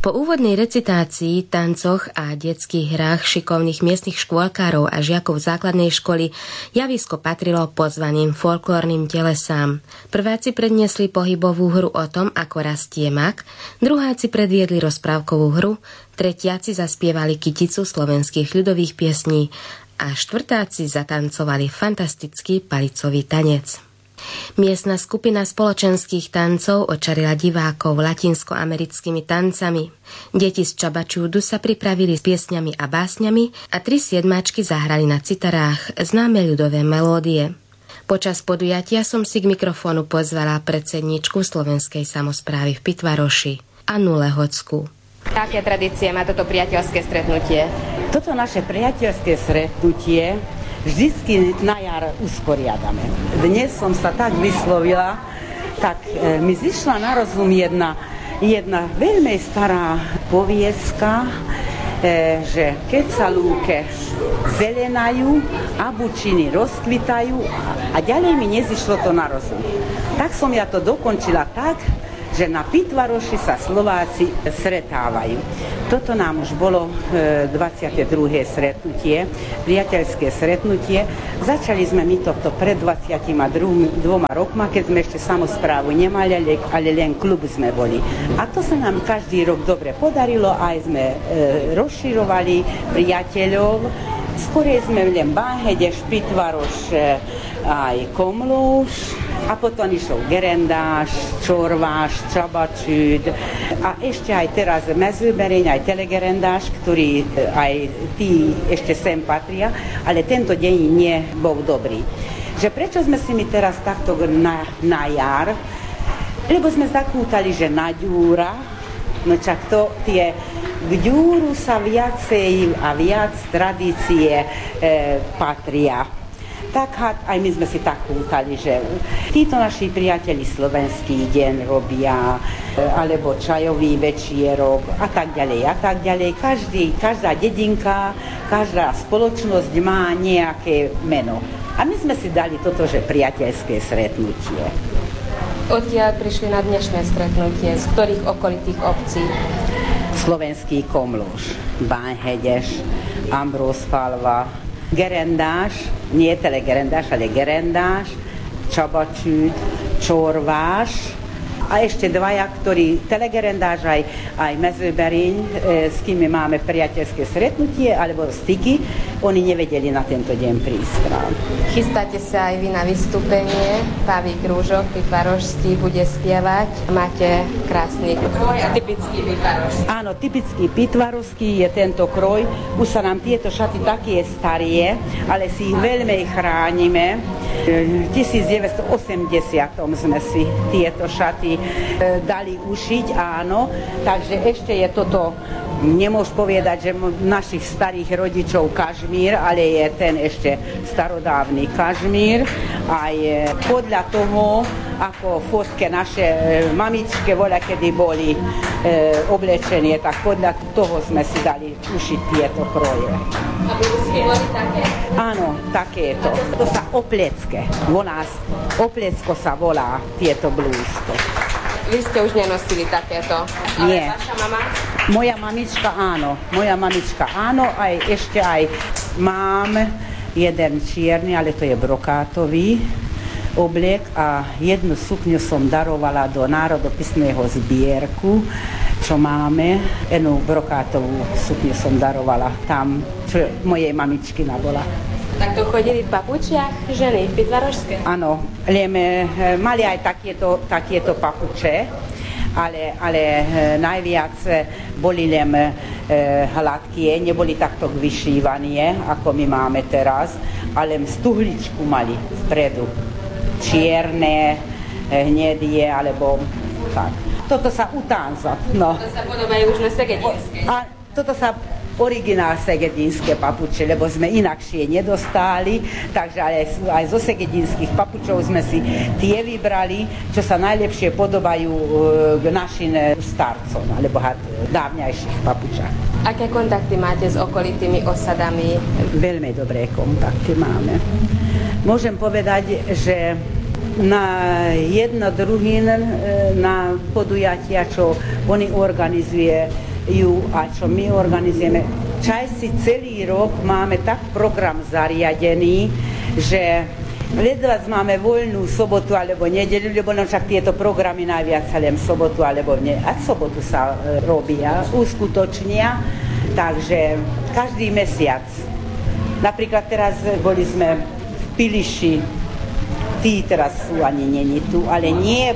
Po úvodnej recitácii, tancoch a detských hrách šikovných miestnych škôlkárov a žiakov základnej školy javisko patrilo pozvaným folklórnym telesám. Prváci predniesli pohybovú hru o tom, ako rastie mak, druháci predviedli rozprávkovú hru, tretiaci zaspievali kyticu slovenských ľudových piesní a štvrtáci zatancovali fantastický palicový tanec. Miestna skupina spoločenských tancov očarila divákov latinskoamerickými tancami. Deti z Čabačúdu sa pripravili s piesňami a básňami a 3 siedmačky zahrali na citarách známe ľudové melódie. Počas podujatia som si k mikrofónu pozvala predsedníčku slovenskej samosprávy v Pitvaroši, Annu Lehocku. Aké tradície má toto priateľské stretnutie? Toto naše priateľské stretnutie vždycky na jar usporiadame. Dnes som sa tak vyslovila, tak mi zišla na rozum jedna veľmi stará poviedzka, že keď sa lúke zelenajú a bučiny rozkvitajú a ďalej mi nezišlo to na rozum. Tak som ja to dokončila tak, že na Pitvaroši sa Slováci stretávajú. Toto nám už bolo 22. stretnutie, priateľské stretnutie. Začali sme my toto pred 22 rokma, keď sme ešte samosprávu nemali, ale len klub sme boli. A to sa nám každý rok dobre podarilo, aj sme rozširovali priateľov. Skorej sme len Bánhedeš, Pitvaroš, aj Komlúš, a potom išiel Gerendáš, Čorváš, Čabačúd a ešte aj teraz Mezőberény, aj Telegerendáš, ktorí aj tí ešte sem patria, ale tento deň nie bol dobrý. Že prečo sme si my teraz takto na jar? Lebo sme zakútali, že na ďúra, no čak to tie k ďúru sa viacej a viac tradície patria. Tak aj my sme si tak hútali, že títo naši priateli slovenský deň robia, alebo čajový večierok a tak ďalej a tak ďalej. Každá dedinka, každá spoločnosť má nejaké meno. A my sme si dali toto, že priateľské stretnutie. Odkiaľ prišli na dnešné stretnutie? Z ktorých okolitých obcí? Slovenský Komlúš, Bánhedeš, Ambrózfalva, Gerendáš, nie Telegerendáš, ale Gerendáš, Čabačúd, Čorváš a ešte dvaja, ktorí Telegerendáš aj Mezőberény, s kým máme priateľské stretnutie alebo styky, oni nevedeli na tento deň prísť. Chystáte sa aj vy na vystúpenie. Pavík Rúžok, pitvarošský, bude spievať. Máte krásny kroj a typický pitvarošský. Áno, typický pitvarošský je tento kroj. Už sa nám tieto šaty také starie, ale si ich veľmi chránime. V 1980 sme si tieto šaty dali ušiť, áno. Takže ešte je toto, nemôžem povedať, že našich starých rodičov kašmír, ale je ten ešte starodávny kašmír. Aj podľa toho, ako fotke naše mamičke voľa kedy boli oblečenie, tak podľa toho sme si dali ušiť tieto kroje. A blúzky boli také? Áno, takéto. To sa oplecke. Oplecko sa volá tieto blúzko. Vy ste už nenosili takéto? Nie. Ale vaša mama? Moja mamička áno, aj ešte aj mám jeden čierny, ale to je brokátový obliek a jednu sukňu som darovala do národopisného zbierku, čo máme. Jednu brokátovú sukňu som darovala tam, čo mojej mamičkina bola. Tak to chodili v papučiach ženy, pitvarošské? Áno, mali aj takéto papuče, ale najviac boli len hladké, neboli takto vyšívané, ako my máme teraz, ale stuhličku mali vpredu. Čierne, hnedie, alebo tak. Toto sa utánza. No. To sa podobajú už na segedinské. A toto sa originál segedinské papuče, lebo sme inakšie nedostali, takže aj zo segedinských papučov sme si tie vybrali, čo sa najlepšie podobajú k našim starcom, alebo dávňajších papučách. Aké kontakty máte s okolitými osadami? Veľmi dobré kontakty máme. Môžem povedať, že na jedno druhým, na podujatia, čo oni organizuje, ju a čo my organizujeme. Čajsi celý rok máme tak program zariadený, že ledva máme voľnú sobotu alebo nedeľu, lebo nám však tieto programy najviac sa len sobotu alebo a sobotu sa robia, uskutočnia. Takže každý mesiac. Napríklad teraz boli sme v Piliši, tí teraz sú ani není tu, ale nie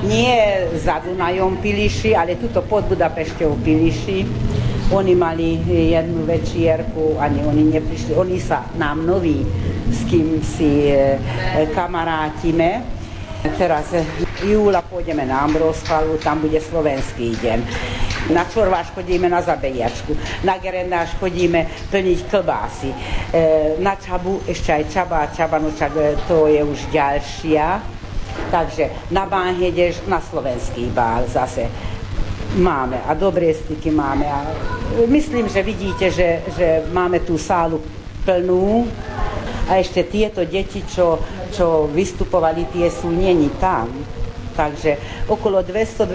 za Dunajom Piliši, ale tuto pod Budapešťou Piliši. Oni mali jednu večierku, ani oni neprišli, oni sa nám noví, s kým si kamarátime. Teraz júla pôjdeme na Ambrózchalu, tam bude slovenský deň. Na Čorváš chodíme na zabíjačku, na Gerendáš chodíme plniť klbásy. Na Čabu ešte aj Čabanočak, to je už ďalšia. Takže na Bánhedeš, na slovenský bál zase máme a dobré styky máme. A myslím, že vidíte, že máme tú sálu plnú a ešte tieto deti, čo vystupovali, tie sú neni tam. Takže okolo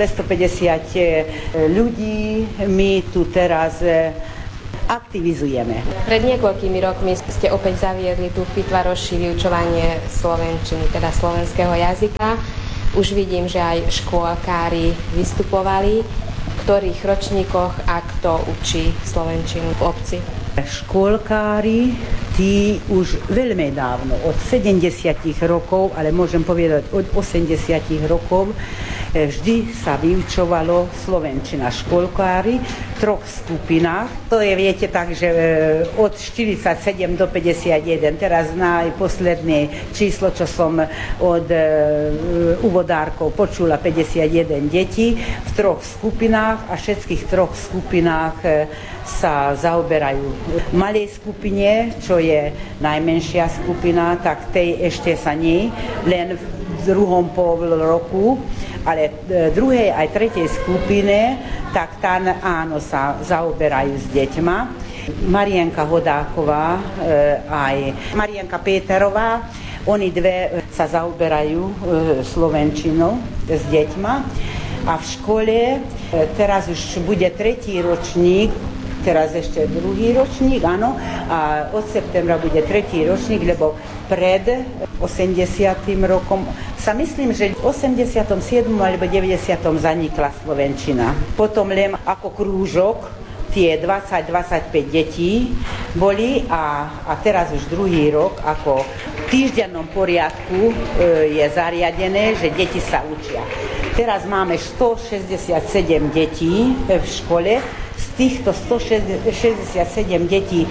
200-250 ľudí my tu teraz aktivizujeme. Pred niekoľkými rokmi ste opäť zaviedli tu v Pitvaroši vyučovanie slovenčiny, teda slovenského jazyka. Už vidím, že aj škôlkári vystupovali. V ktorých ročníkoch a kto učí slovenčinu v obci? Škôlkári, tí už veľmi dávno, od 70 rokov, ale môžem povedať od 80 rokov, vždy sa vyučovalo slovenčina. Škôlkári v 3 skupinách. To je, viete, tak, že od 47 do 51. Teraz najposledné číslo, čo som od uvodárkov počula, 51 detí v 3 skupinách a všetkých 3 skupinách sa zaoberajú. V malej skupine, čo je najmenšia skupina, tak tej ešte sa nie, len v druhom pol roku, ale druhej aj tretej skupine, tak tam áno sa zaoberajú s deťma. Marienka Hodáková aj Marienka Péterová, oni dve sa zaoberajú slovenčinou s deťma a v škole teraz už bude 3. ročník, teraz ešte 2. ročník, áno, a od septembra bude 3. ročník, lebo pred 80. rokom sa myslím, že v 87. alebo 90. zanikla slovenčina. Potom len ako krúžok tie 20-25 detí boli a teraz už 2. rok ako v týždennom poriadku je zariadené, že deti sa učia. Teraz máme 167 detí v škole. Z týchto 167 detí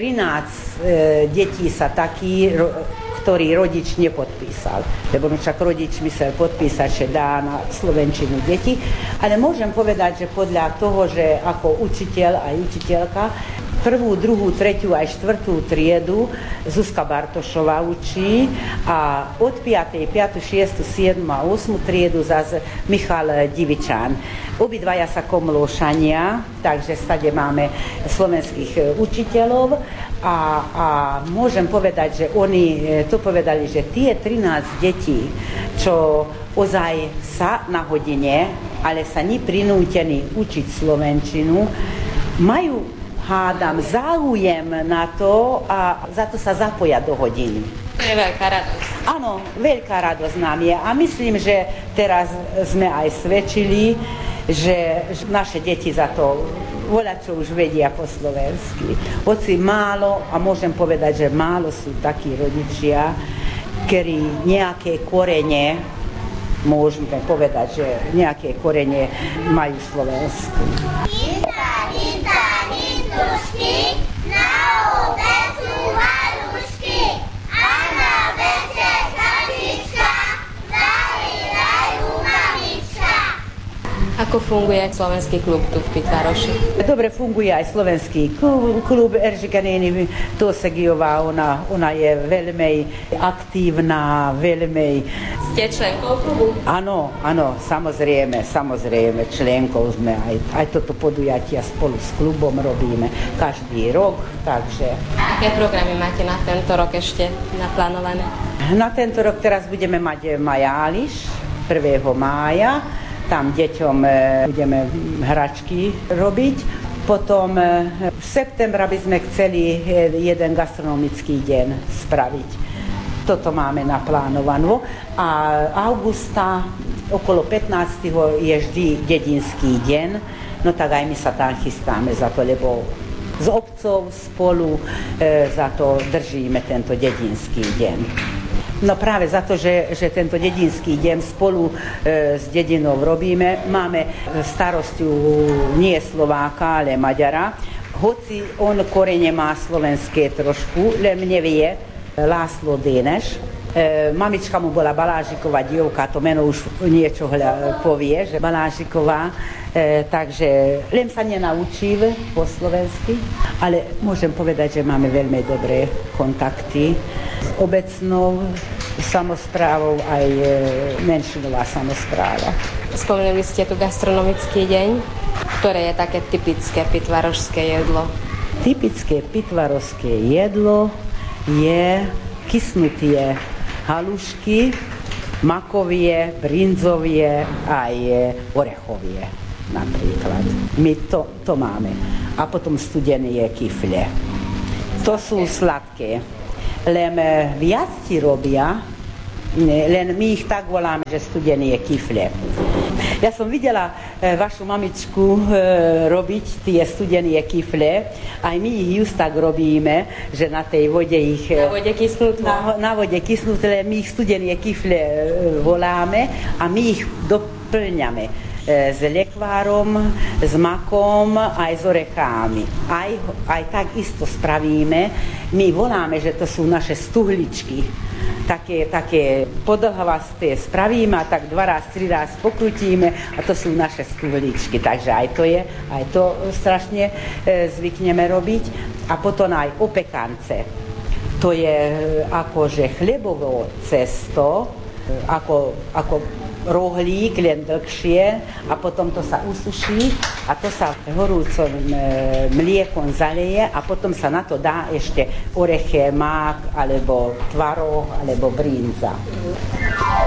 13 detí sa takí, ktorý rodič nepodpísal. Lebo však rodič musel podpísať, že dá na slovenčinu deti. Ale môžem povedať, že podľa toho, že ako učiteľ aj učiteľka 1., 2., 3. aj 4. triedu Zuzka Bartošová učí a od 5., 5., 6., 7. a 8. triedu zase Michal Divičan. Obidvaja sa komlóšania, takže stade máme slovenských učiteľov a môžem povedať, že oni to povedali, že tie 13 detí, čo ozaj sa na hodine, ale sa nie prinútení učiť slovenčinu, majú hádam záujem na to a za to sa zapoja do hodiny. To je veľká radosť. Áno, veľká radosť nám je a myslím, že teraz sme aj svedčili, že naše deti za to voľačo už vedia po slovensky. Hoci málo, a môžem povedať, že málo sú takí rodičia, ktorí nejaké korene, môžeme povedať, že nejaké korene majú slovensku. Tušky, na obecu halušky a na večer kačička, dajú mamička. Ako funguje slovenský klub tu v Pitvaroši? Dobre funguje aj slovenský klub. Eržika Neni Tosegiová, ona je veľmi aktívna, veľmi... Ste členkou klubu? Áno, samozrejme, členkou sme, aj toto podujatia spolu s klubom robíme každý rok, takže... Aké programy máte na tento rok ešte naplánované? Na tento rok teraz budeme mať majáliš 1. mája, tam deťom budeme hračky robiť. Potom v septembra by sme chceli jeden gastronomický deň spraviť. Toto máme naplánované. A augusta okolo 15. je vždy dedinský deň. No tak aj my sa tam chystáme za to, lebo s obcov spolu za to držíme tento dedinský deň. No práve za to, že tento dedinský deň spolu s dedinou robíme, máme starostiu nie Slováka, ale Maďara. Hoci on korene má slovenské trošku, len nevie László Dénes. Mamička mu bola Balážiková dievka, to meno už niečo povie, že Balážiková. Takže len sa nenaučil po slovensky, ale môžem povedať, že máme veľmi dobré kontakty s obecnou samosprávou aj menšinová samospráva. Spomenuli ste tu gastronomický deň, ktoré je také typické pitvarošské jedlo. Typické pitvarošské jedlo je kysnutie halušky, makovie, brinzovie aj orechovie napríklad. My to máme. A potom studené kifle. To sú sladké. Len viac ti robia, len my ich tak voláme, že studené kifle. Ja som videla vašu mamičku robiť tie studené kifle, aj my ich just tak robíme, že na tej vode ich... Na vode kysnúť? Na vode kysnúť, len my ich studené kifle voláme a my ich doplňame s lekvárom, s makom, aj s orechami. Aj tak isto spravíme. My voláme, že to sú naše stuhličky. Také podlhavasté spravíme a tak 2-3 raz pokrutíme a to sú naše stuhličky. Takže aj to strašne zvykneme robiť. A potom aj opekance. To je akože chlebové cesto, ako rohlík, len dlhšie a potom to sa usuší a to sa horúcom mliekom zaleje a potom sa na to dá ešte oreche, mák, alebo tvaroh, alebo brinza.